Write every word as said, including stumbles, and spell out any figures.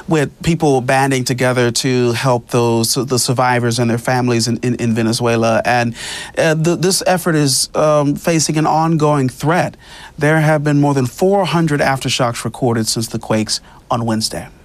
with people banding together to help those the survivors and their families in, in, in Venezuela. And uh, the, this effort is um, facing an ongoing threat. There have been more than four hundred aftershocks recorded since the quakes on Wednesday.